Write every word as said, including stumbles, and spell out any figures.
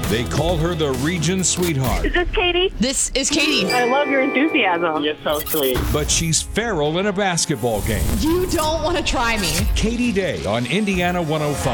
They call her the region sweetheart. Is this Katie? This is Katie. I love your enthusiasm. You're so sweet. But she's feral in a basketball game. You don't want to try me. Katie Day on Indiana one oh five.